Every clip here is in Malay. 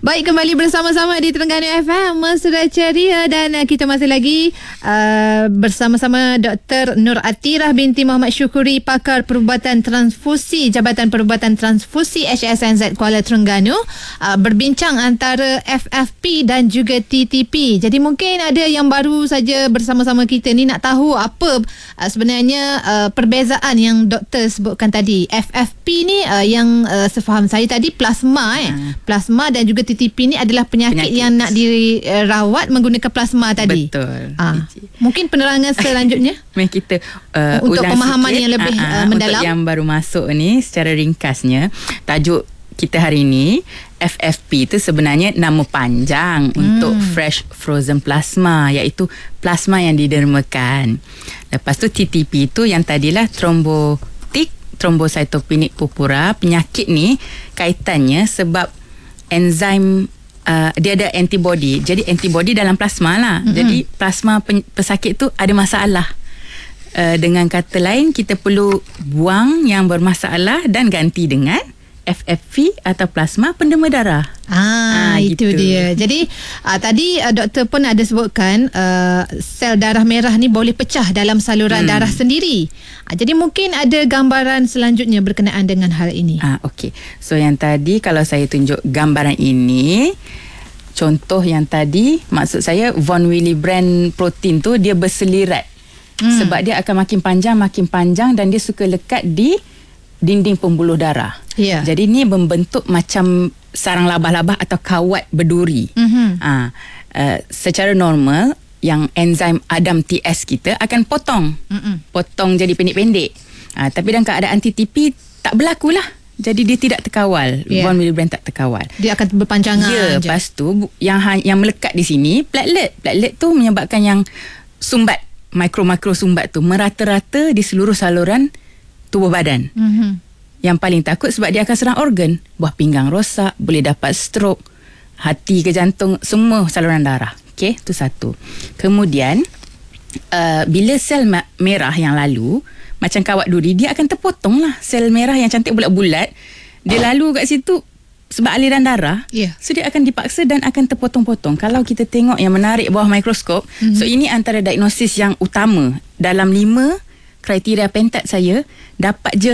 Baik, kembali bersama-sama di Terengganu FM Mesra Ceria, dan kita masih lagi bersama-sama Dr. Nur Atirah binti Muhammad Syukuri, pakar perubatan transfusi Jabatan Perubatan Transfusi HSNZ Kuala Terengganu, berbincang antara FFP dan juga TTP. Jadi mungkin ada yang baru saja bersama-sama kita ni nak tahu apa sebenarnya perbezaan yang doktor sebutkan tadi. FFP ni yang sefaham saya tadi plasma plasma, dan juga TTP ni adalah penyakit yang nak dirawat menggunakan plasma tadi. Betul. Mungkin penerangan selanjutnya kita untuk pemahaman sikit, yang lebih mendalam. Untuk yang baru masuk ni, secara ringkasnya, tajuk kita hari ni FFP itu sebenarnya nama panjang untuk fresh frozen plasma, iaitu plasma yang didermakan. Lepas tu TTP itu yang tadilah thrombocytopenic purpura. Penyakit ni kaitannya sebab enzim dia ada antibody. Jadi antibody dalam plasma lah. Jadi plasma pesakit tu ada masalah. Dengan kata lain, kita perlu buang yang bermasalah dan ganti dengan FFP atau plasma pendema darah. Itu gitu. dia. Jadi tadi doktor pun ada sebutkan sel darah merah ni boleh pecah dalam saluran darah sendiri. Jadi mungkin ada gambaran selanjutnya berkenaan dengan hal ini. Okey. So yang tadi kalau saya tunjuk gambaran ini, contoh yang tadi, maksud saya von Willebrand protein tu dia berselirat. Sebab dia akan makin panjang dan dia suka lekat di dinding pembuluh darah. Jadi ni membentuk macam sarang labah-labah atau kawat berduri. Secara normal yang enzim ADAMTS kita akan potong jadi pendek-pendek. Tapi dalam keadaan TTP tak berlakulah. Jadi dia tidak terkawal. Von Willebrand tak terkawal. Dia akan berpanjangan. Lepas tu yang melekat di sini platelet. Platelet tu menyebabkan yang sumbat, mikro sumbat tu merata-rata di seluruh saluran tubuh badan. Yang paling takut sebab dia akan serang organ. Buah pinggang rosak, boleh dapat stroke, hati ke jantung, semua saluran darah. Okey, tu satu. Kemudian bila sel merah yang lalu macam kawat duri, dia akan terpotong lah. Sel merah yang cantik bulat-bulat, dia lalu kat situ sebab aliran darah. So dia akan dipaksa dan akan terpotong-potong. Kalau kita tengok yang menarik bawah mikroskop, so ini antara diagnosis yang utama. Dalam 5 kriteria pentat saya, dapat je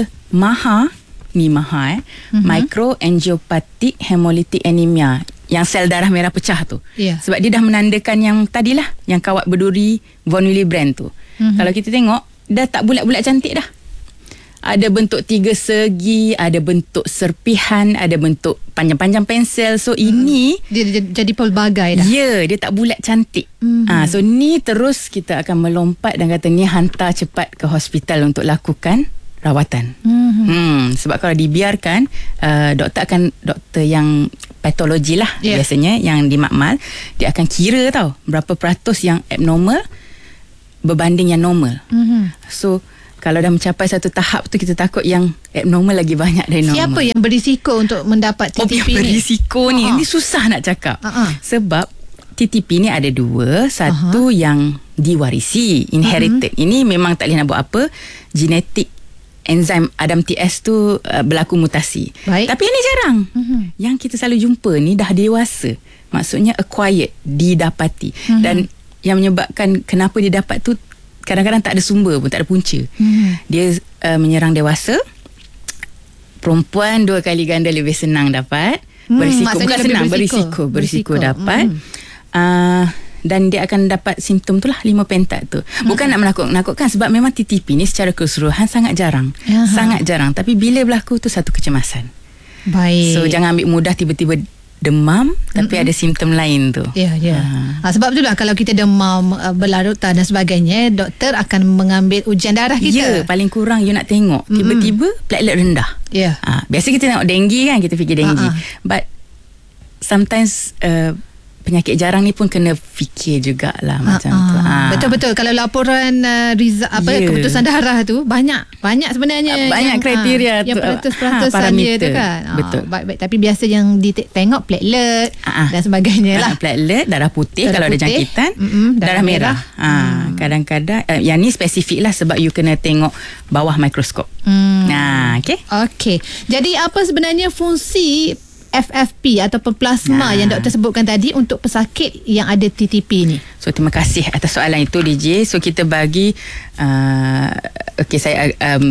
microangiopathic hemolytic anemia, yang sel darah merah pecah tu. Sebab dia dah menandakan yang tadilah, yang kawat berduri von Willebrand tu. Kalau kita tengok, dah tak bulat-bulat cantik dah. Ada bentuk 3 segi, ada bentuk serpihan, ada bentuk panjang-panjang pensel. So ini dia jadi pelbagai dah. dia tak bulat cantik. So ni terus kita akan melompat dan kata ni hantar cepat ke hospital untuk lakukan rawatan. Sebab kalau dibiarkan, doktor yang patologi lah biasanya, yang di makmal, dia akan kira berapa peratus yang abnormal berbanding yang normal. So kalau dah mencapai satu tahap tu, kita takut yang abnormal lagi banyak dari normal. Siapa yang berisiko untuk mendapat TTP ni? Yang berisiko ni susah nak cakap. Sebab TTP ni ada 2. Satu yang diwarisi, inherited. Ini memang tak boleh nak buat apa. Genetik enzim ADAMTS tu berlaku mutasi. Tapi ini jarang. Yang kita selalu jumpa ni dah dewasa. Maksudnya acquired, didapati. Dan yang menyebabkan kenapa dia dapat tu kadang-kadang tak ada sumber pun, tak ada punca. Dia menyerang dewasa. Perempuan 2 kali ganda lebih senang dapat. Berisiko, bukan senang, berisiko dapat. Dan dia akan dapat simptom tu lah, 5 pentat tu. Bukan nak menakut-nakutkan, sebab memang TTP ni secara keseluruhan sangat jarang. Sangat jarang. Tapi bila berlaku tu satu kecemasan. So jangan ambil mudah tiba-tiba demam tapi ada simptom lain tu. Sebab itulah kalau kita demam berlarutan dan sebagainya, doktor akan mengambil ujian darah kita. Paling kurang you nak tengok tiba-tiba platelet rendah. Biasa kita tengok denggi kan, kita fikir denggi. But sometimes penyakit jarang ni pun kena fikir jugalah macam tu. Betul-betul. Kalau laporan keputusan darah tu banyak sebenarnya, banyak kriteria yang peratus-peratusan dia tu kan. Betul. Baik, tapi biasa yang ditengok platelet dan sebagainya lah. Platelet, darah putih kalau ada jangkitan, darah merah. Kadang-kadang yang ni spesifik lah sebab you kena tengok bawah mikroskop. Okey. Jadi apa sebenarnya fungsi FFP ataupun plasma yang doktor sebutkan tadi untuk pesakit yang ada TTP ni? So terima kasih atas soalan itu DJ. So kita bagi saya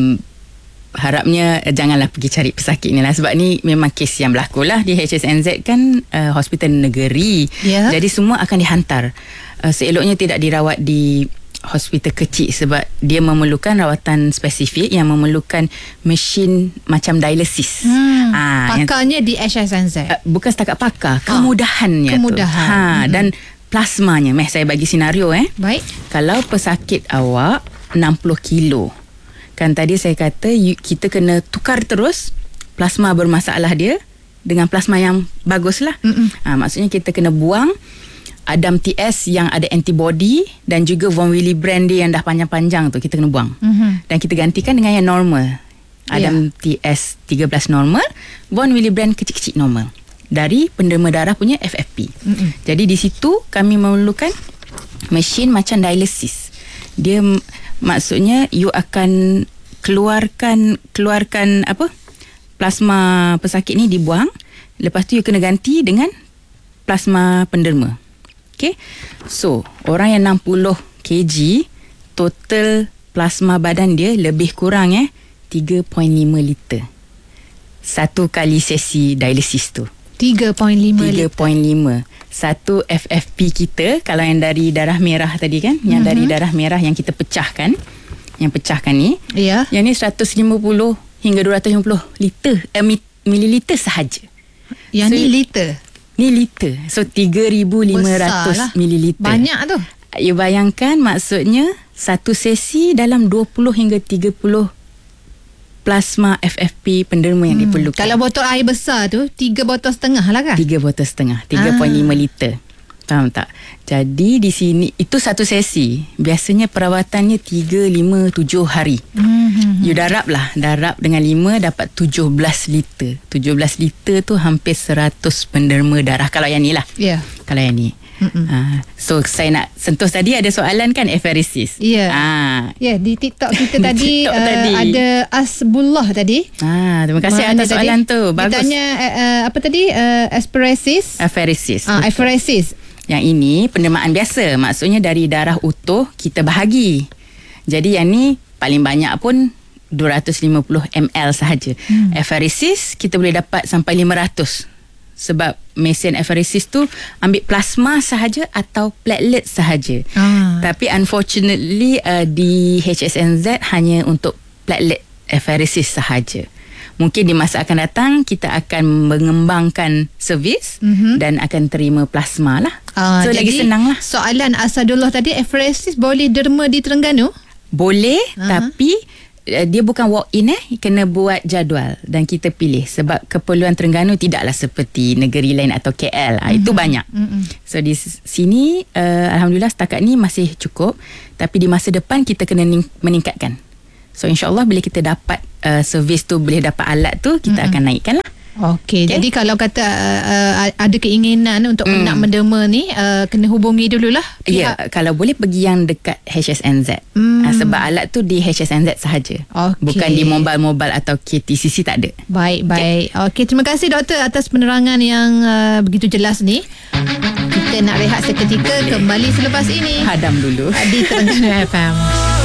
harapnya janganlah pergi cari pesakit ni lah, sebab ni memang kes yang berlaku lah di HSNZ kan, hospital negeri. Jadi semua akan dihantar. Seeloknya tidak dirawat di hospital kecil sebab dia memerlukan rawatan spesifik yang memerlukan mesin macam dialisis. Pakarnya di HSNZ. Bukan setakat pakar, kemudahannya tu. Dan plasmanya. Saya bagi senario Baik. Kalau pesakit awak 60 kilo, kan tadi saya kata kita kena tukar terus plasma bermasalah dia dengan plasma yang bagus lah. Maksudnya kita kena buang Adam TS yang ada antibody dan juga Von Willebrand dia yang dah panjang-panjang tu, kita kena buang. Dan kita gantikan dengan yang normal. Adam TS 13 normal, Von Willebrand kecil-kecil normal. Dari penderma darah punya FFP. Jadi di situ kami memerlukan mesin macam dialisis. Dia maksudnya you akan keluarkan apa? Plasma pesakit ni dibuang. Lepas tu you kena ganti dengan plasma penderma. Okay. So, orang yang 60 kg, total plasma badan dia lebih kurang 3.5 liter. Satu kali sesi dialisis tu. 3.5 liter. Satu FFP kita, kalau yang dari darah merah tadi kan, yang dari darah merah yang kita pecahkan, ni, yang ni 150 hingga 250 liter, mililiter sahaja. Yang ni liter? Ni liter. So 3,500 mililiter. Banyak tu. You bayangkan maksudnya satu sesi dalam 20 hingga 30 plasma FFP penderma yang diperlukan. Kalau botol air besar tu 3 botol setengah lah kan? 3 botol setengah, 3.5 liter. Faham tak? Jadi di sini itu satu sesi. Biasanya perawatannya 3, 5, 7 hari. You darab dengan 5 dapat 17 liter. 17 liter tu hampir 100 penderma darah kalau yang ni lah. Kalau yang ni. So saya nak sentuh tadi ada soalan kan, apheresis. Di TikTok kita tadi, ada Asbullah tadi. Terima kasih atas soalan tu. Bagus. Dia tanya apa tadi? Apheresis. Apheresis. Yang ini pendermaan biasa. Maksudnya dari darah utuh kita bahagi. Jadi yang ni paling banyak pun 250 ml sahaja. Apheresis kita boleh dapat sampai 500. Sebab mesin apheresis tu ambil plasma sahaja atau platelet sahaja. Tapi unfortunately di HSNZ hanya untuk platelet apheresis sahaja. Mungkin di masa akan datang kita akan mengembangkan servis dan akan terima plasma lah. So lagi senang lah. Soalan Asadullah tadi, apheresis boleh derma di Terengganu? Boleh, tapi dia bukan walk-in kena buat jadual dan kita pilih sebab keperluan Terengganu tidaklah seperti negeri lain atau KL. Itu banyak. So di sini alhamdulillah setakat ni masih cukup, tapi di masa depan kita kena meningkatkan. So insyaAllah bila kita dapat servis tu, boleh dapat alat tu, kita akan naikkan lah. Okey, jadi kalau kata ada keinginan untuk nak menderma ni, kena hubungi dululah. Kalau boleh pergi yang dekat HSNZ. Sebab alat tu di HSNZ sahaja. Bukan di mobile atau KTCC, tak ada. Baik. Okey, terima kasih doktor atas penerangan yang begitu jelas ni. Kita nak rehat seketika, kembali selepas ini. Hadam dulu di Terengganu FM.